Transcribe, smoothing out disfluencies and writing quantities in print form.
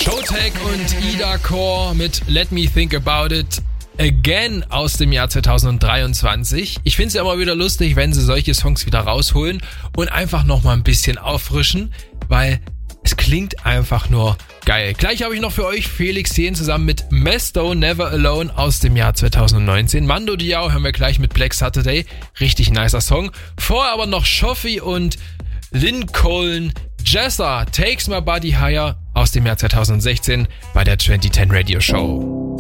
Showtek und Ida Core mit Let Me Think About It Again aus dem Jahr 2023. Ich finde es ja immer wieder lustig, wenn sie solche Songs wieder rausholen und einfach nochmal ein bisschen auffrischen, weil es klingt einfach nur geil. Gleich habe ich noch für euch Felix Jähn zusammen mit Mesto Never Alone aus dem Jahr 2019. Mando Diao hören wir gleich mit Black Saturday. Richtig nicer Song. Vorher aber noch Schoffi und Lincoln Jessa Takes My Body Higher aus dem Jahr 2016 bei der 2010 Radio Show.